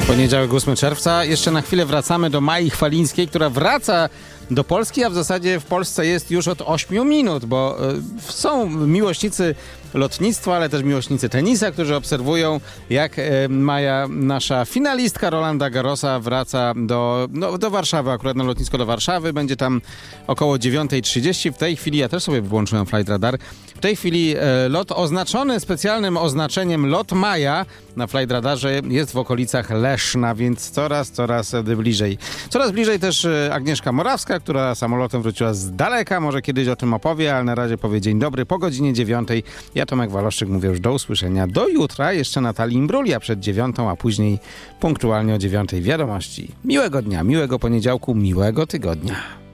Poniedziałek 8 czerwca. Jeszcze na chwilę wracamy do Mai Chwalińskiej, która wraca do Polski, a w zasadzie w Polsce jest już od 8 minut, bo są miłośnicy lotnictwa, ale też miłośnicy tenisa, którzy obserwują, jak Maja, nasza finalistka Rolanda Garrosa, wraca do Warszawy, akurat na lotnisko do Warszawy. Będzie tam około 9:30. W tej chwili, ja też sobie włączyłem Flight Radar, w tej chwili lot oznaczony specjalnym oznaczeniem LOT Maja na Flight Radarze jest w okolicach Leszna, więc coraz bliżej. Coraz bliżej też Agnieszka Morawska, która samolotem wróciła z daleka, może kiedyś o tym opowie, ale na razie powie dzień dobry po godzinie 9:00. Ja, Tomek Waloszczyk, mówię już do usłyszenia do jutra, jeszcze Natalii Imbrulia przed 9:00, a później punktualnie o 9:00 wiadomości. Miłego dnia, miłego poniedziałku, miłego tygodnia.